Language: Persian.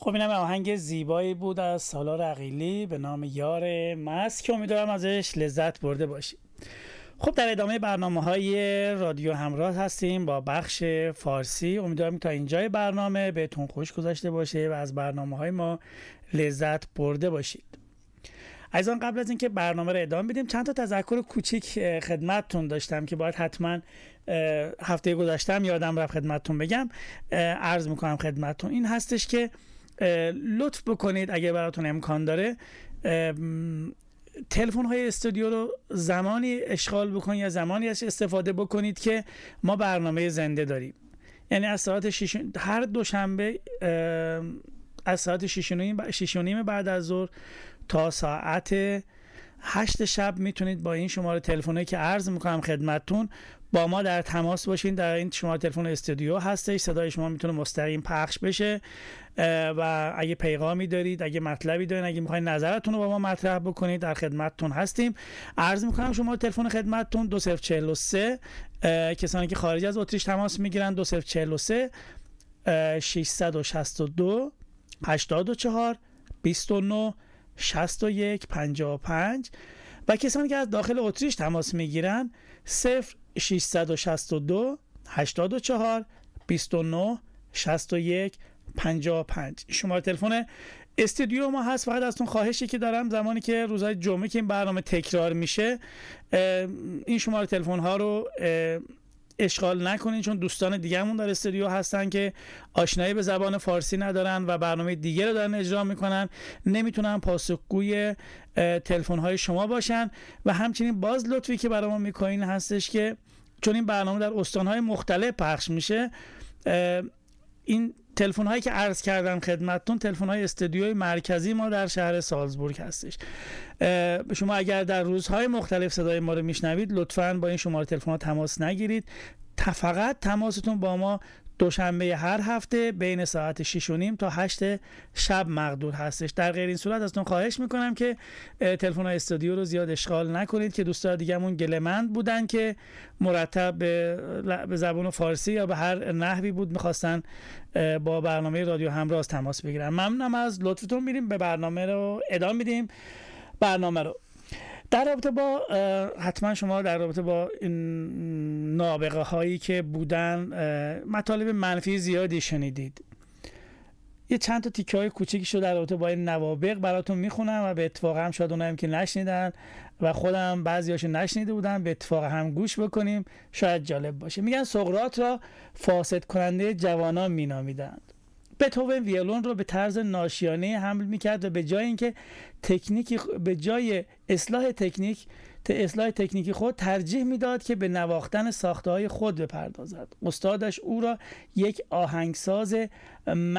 خب اینم آهنگ زیبایی بود از سالار عقیلی به نام یار مست که امیدوارم ازش لذت برده باشید. خب در ادامه برنامه‌های رادیو همراه هستیم با بخش فارسی. امیدوارم تا اینجای برنامه بهتون خوش گذشته باشه و از برنامه‌های ما لذت برده باشید. عزیزان قبل از اینکه برنامه رو ادامه بدیم چند تا تذکر کوچیک خدمتتون داشتم که باید حتما هفته گذشتم یادم رفت خدمتتون بگم. عرض میکنم خدمتتون این هستش که لطف بکنید اگه براتون امکان داره تلفن های استودیو رو زمانی اشغال بکنید یا زمانی استفاده بکنید که ما برنامه زنده داریم. یعنی از ساعت 6 هر دوشنبه از ساعت 6:30 بعد از ظهر تا ساعت 8 شب میتونید با این شماره تلفنی که عرض میکنم خدمتتون با ما در تماس باشین. در این شماره تلفن استودیو هستش، صدای شما میتونه مستقیم پخش بشه و اگه پیغامی دارید، اگه مطلبی دارید، اگه میخواین نظرتون رو با ما مطرح بکنید در خدمتتون هستیم. عرض میکنم شماره تلفن خدمتتون 2043 کسانی که خارج از اتریش تماس میگیرن 2043 662 84 29 61 55 و کسانی که از داخل اتریش تماس میگیرن 0662 84 29 61 55 شماره تلفن استودیو ما هست. فقط ازتون خواهشی که دارم زمانی که روزهای جمعه که این برنامه تکرار میشه این شماره تلفن ها رو اشغال نکنین، چون دوستان دیگه‌مون در استودیو هستن که آشنایی به زبان فارسی ندارن و برنامه دیگه رو دارن اجرا میکنن، نمیتونن پاسخگوی تلفن‌های شما باشن. و همچنین باز لطفی که برای ما میکنین هستش که چون این برنامه در استان‌های مختلف پخش میشه، این تلفن‌هایی که عرض کردم خدمتتون تلفن‌های استودیوی مرکزی ما در شهر سالزبورگ هستش. شما اگر در روزهای مختلف صدای ما رو میشنوید لطفاً با این شماره تلفن تماس نگیرید. فقط تماستون با ما دوشنبه هر هفته بین ساعت 6:30 تا 8 شب مقدور هستش. در غیر این صورت ازتون خواهش میکنم که تلفن‌های استودیو رو زیاد اشغال نکنید که دوستان دیگه‌مون گله‌مند بودن که مرتب به زبان فارسی یا به هر نحوی بود میخواستن با برنامه رادیو همراه تماس بگیرن. ممنونم از لطفتون. میریم به برنامه رو ادامه میدیم. برنامه رو در رابطه با حتما شما در رابطه با این نابغه هایی که بودن مطالب منفی زیادی شنیدید. یه چند تا تیکه های کوچیکی شو در رابطه با این نوابغ براتون میخونم و به اتفاق هم شاید اونایی که نشنیدن و خودم بعضیاشو نشنیده بودم به اتفاق هم گوش بکنیم، شاید جالب باشه. میگن سقراط را فاسد کننده جوانان مینامیدند. بتهوون ویولون رو به طرز ناشیانه حمل میکرد و به جای اصلاح تکنیکی خود ترجیح میداد که به نواختن ساخته‌های خود بپردازد. استادش او را یک آهنگساز